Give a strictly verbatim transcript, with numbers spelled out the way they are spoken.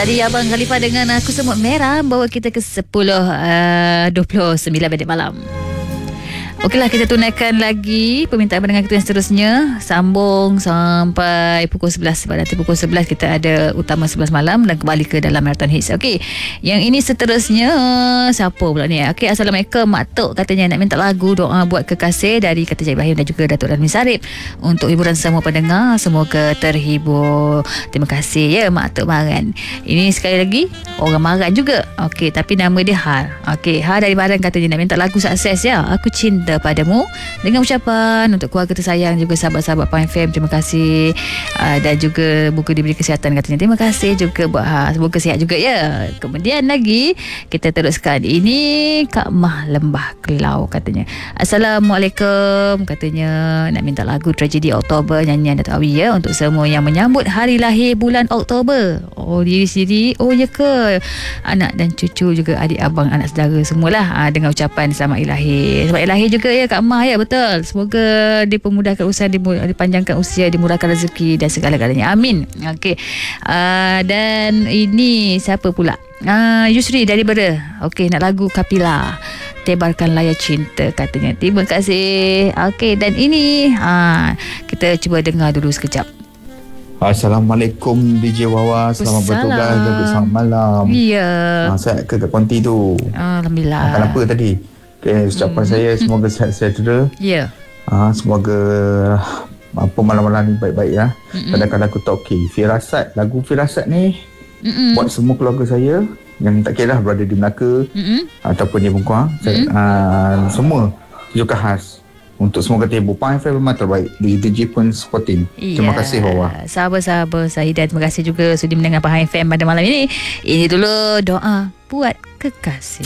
Tadi Abang Khalifah dengan Aku Semut Merah bawa kita ke sepuluh dua puluh sembilan minit malam. Okeylah, kita tunaikan lagi permintaan pendengar kita yang seterusnya. Sambung sampai pukul sebelas. Sebab nanti pukul sebelas kita ada Utama sebelas malam dan kembali ke dalam Marathon Hits. Okey, yang ini seterusnya siapa pula ni? Okey, Assalamualaikum Mak Tok, katanya nak minta lagu doa buat kekasih dari Kata Jaya Ibrahim dan juga Datuk Radmin Sarip untuk hiburan semua pendengar. Semoga terhibur. Terima kasih ya Mak Tok Maran. Ini sekali lagi orang Maran juga. Okey, tapi nama dia Har. Okey, Har dari Maran katanya nak minta lagu sukses ya. Aku cinta padamu, dengan ucapan untuk keluarga tersayang juga sahabat-sahabat Pahang F M. Terima kasih uh, dan juga buku diberi kesihatan katanya. Terima kasih juga buat ha, semoga sihat juga ya. Kemudian lagi kita teruskan, ini Kak Mah Lembah Kelau katanya. Assalamualaikum, katanya nak minta lagu Tragedi Oktober nyanyian Dato' Awi ya untuk semua yang menyambut hari lahir bulan Oktober. Oh, diri sendiri, oh ya ke, anak dan cucu juga, adik abang, anak saudara semualah, ha, dengan ucapan selamat hari lahir. Selamat hari lahir juga ya Kak Mah ya, betul. Semoga dipermudahkan usaha, dipanjangkan usia, dimurahkan rezeki dan segala-galanya. Amin. Okey. Uh, dan ini siapa pula? Uh, Yusri dari Bera. Okey, nak lagu Kapila, Tebarkan Layar Cinta katanya. Terima kasih. Okey, dan ini uh, kita cuba dengar dulu sekejap. Assalamualaikum D J Wawa. Selamat bertugas dan selamat malam. Ya. Ha, saya ke Kak Konti tu. Alhamdulillah. Makan apa tadi? Okay, ucapan hmm. saya semoga sihat-sihat juga. Ya. Ha, semoga apa malam-malam ni baik-baik ya. Mm-mm. Kadang-kadang aku tak okey. Firasat, lagu Firasat ni Mm-mm. buat semua keluarga saya yang tak kira lah berada di Melaka Mm-mm. ataupun di Bengkuang. Saya, uh, semua juga khas. Untuk semua kata ibu Pahang F M memang terbaik. D J pun supporting. Yeah. Terima kasih Wawa. Sahabat-sahabat Sahidah, terima kasih juga sudi mendengar Pahang F M pada malam ini. Ini dulu doa buat kekasih.